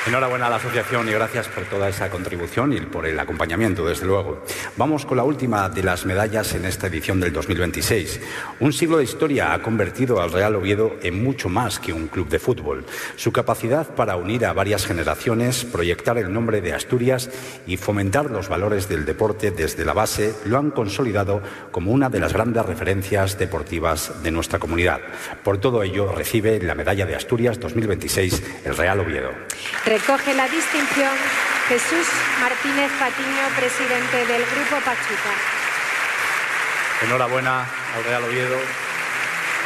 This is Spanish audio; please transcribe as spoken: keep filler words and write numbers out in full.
Enhorabuena a la asociación y gracias por toda esa contribución y por el acompañamiento, desde luego. Vamos con la última de las medallas en esta edición del dos mil veintiséis. Un siglo de historia ha convertido al Real Oviedo en mucho más que un club de fútbol. Su capacidad para unir a varias generaciones, proyectar el nombre de Asturias y fomentar los valores del deporte desde la base lo han consolidado como una de las grandes referencias deportivas de nuestra comunidad. Por todo ello, recibe la medalla de Asturias dos mil veintiséis el Real Oviedo. Recoge la distinción Jesús Martínez Patiño, presidente del Grupo Pachuca. Enhorabuena al Real Oviedo.